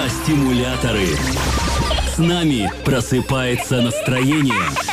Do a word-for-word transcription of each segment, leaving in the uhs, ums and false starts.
Стимуляторы. С нами просыпается настроение.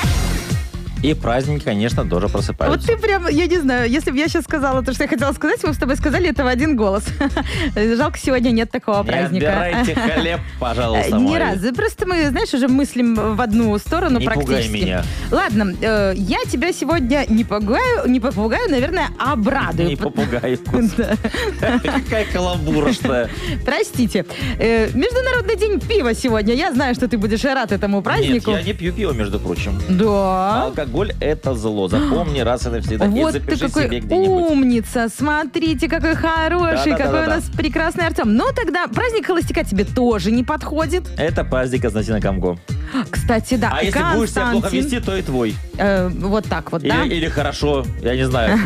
И праздники, конечно, тоже просыпаются. Вот ты прям, я не знаю, если бы я сейчас сказала то, что я хотела сказать, мы с тобой сказали это в один голос. Жалко, сегодня нет такого Не праздника. отбирайте хлеб, пожалуйста, Не мой. раз. Просто мы, знаешь, уже мыслим в одну сторону Не практически. пугай меня. Ладно, э, я тебя сегодня не попугаю, не попугаю, наверное, обрадую. Не попугай. Да. Какая каламбура, что. Простите. Э, Международный день пива сегодня. Я знаю, что ты будешь рад этому празднику. Нет, я не пью пиво, между прочим. Да. Алкоголь – это зло. Запомни раз и навсегда. И Вот ты запиши какой себе где-нибудь. умница. Смотрите, какой хороший, Да-да-да-да-да. какой у нас прекрасный Артем. Ну, тогда праздник холостяка тебе тоже не подходит. Это праздник Константина Камго. Кстати, да. А если будешь себя плохо Константин. вести, то и твой. Э, вот так вот, Или, да? или хорошо, я не знаю.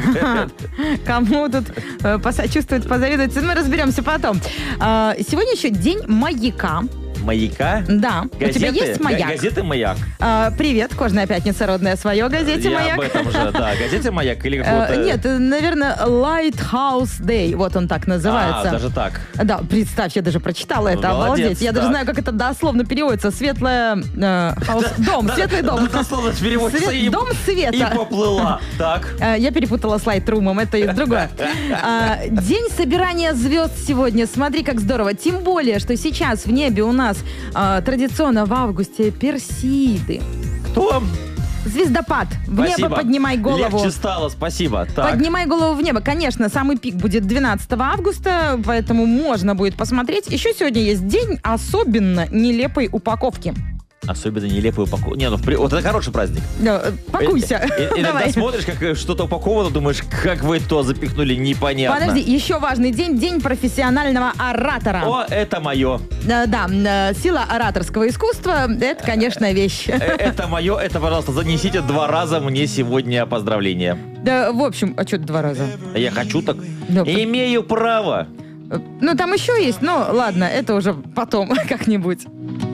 Кому тут э, посочувствовать, позавидовать, мы разберемся потом. А, сегодня еще день маяка. Маяка? Да. У тебя Газеты? есть маяк? Га- Газеты «Маяк». А, привет, Кожная пятница, родная свое, газете Я «Маяк». об этом же, да. Газете «Маяк» или какого-то... Э, Нет, э, наверное, Lighthouse Day, вот он так называется. А, даже так. Да, представь, я даже прочитала это, Молодец, обалдеть. Я даже так. знаю, как это дословно переводится. Светлая... э, хаус- Дом, светлый дом. Да, дословно переводится Свет- и- Дом света. И поплыла. Так. Э, Я перепутала с Lightroom, это и другое. А, День собирания звезд сегодня. Смотри, как здорово. Тем более, что сейчас в небе у нас а, традиционно в августе Персиды. Кто? Звездопад. В Спасибо. небо поднимай голову. Легче стало, спасибо. Так. Поднимай голову в небо. Конечно, самый пик будет двенадцатого августа, поэтому можно будет посмотреть. Еще сегодня есть день особенно нелепой упаковки. Особенно нелепую упаковку. Не, ну, в при- вот это хороший праздник. Да, пакуйся. И- и- Иногда Давай. смотришь, как что-то упаковано, думаешь, как вы то запихнули, непонятно. Подожди, еще важный день. День профессионального оратора. О, это мое. Да, да, э, сила ораторского искусства – это, конечно, вещь. Э, Это мое, это, пожалуйста, занесите два раза мне сегодня поздравления. Да, в общем, а что два раза? Я хочу так. Да, Имею право. Ну, там еще есть, но ладно, это уже потом как-нибудь.